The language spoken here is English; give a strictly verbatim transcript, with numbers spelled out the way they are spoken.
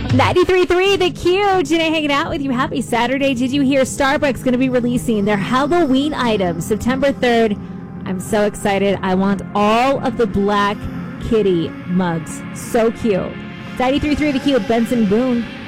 ninety-three point three The Q. Janae hanging out with you. Happy Saturday. Did you hear Starbucks going to be releasing their Halloween items September third? I'm so excited. I want all of the Black Kitty mugs. So cute. ninety-three point three The Q with Benson Boone.